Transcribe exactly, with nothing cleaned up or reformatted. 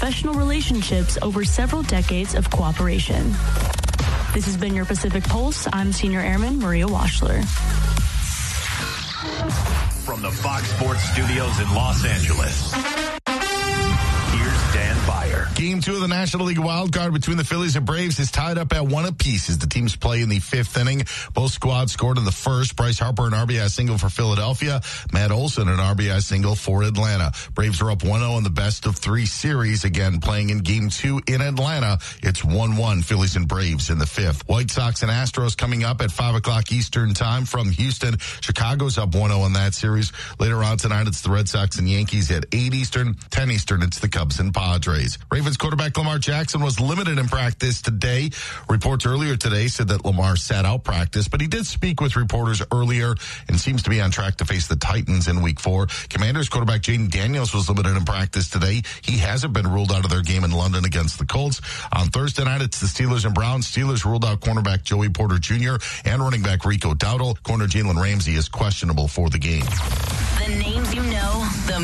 professional relationships over several decades of cooperation. This has been your Pacific Pulse. I'm Senior Airman Maria Washler. From the Fox Sports Studios in Los Angeles, here's Dan Beyer. Game two of the National League wildcard between the Phillies and Braves is tied up at one apiece as the teams play in the fifth inning. Both squads scored in the first. Bryce Harper, an R B I single for Philadelphia. Matt Olson, an R B I single for Atlanta. Braves are up one oh in the best of three series. Again, playing in game two in Atlanta. It's one one Phillies and Braves in the fifth. White Sox and Astros coming up at five o'clock Eastern time from Houston. Chicago's up one oh in that series. Later on tonight, it's the Red Sox and Yankees at eight Eastern. ten Eastern, it's the Cubs and Padres. Ravens quarterback Lamar Jackson was limited in practice today. Reports earlier today said that Lamar sat out practice, but he did speak with reporters earlier and seems to be on track to face the Titans in week four. Commanders quarterback Jaden Daniels was limited in practice today. He hasn't been ruled out of their game in London against the Colts. On Thursday night, it's the Steelers and Browns. Steelers ruled out cornerback Joey Porter Junior and running back Rico Dowdle. Corner Jalen Ramsey is questionable for the game. The names you know, the